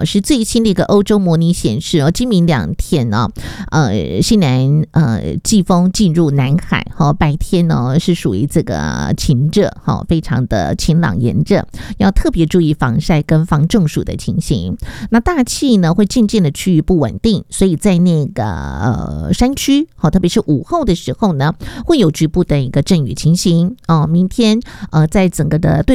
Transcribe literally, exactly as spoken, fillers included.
是最新的一个欧洲模拟显示哦，今明两天呢、哦，呃，西南呃季风进入南海，哈、哦，白天呢是属于这个晴热，哈、哦，非常的晴朗炎热，要特别注意防晒跟防中暑的情形。那大气呢会渐渐的趋于不稳定，所以在那个呃山区，好、哦，特别是午后的时候呢，会有局部的一个阵雨情形哦。明天呃，在整个的对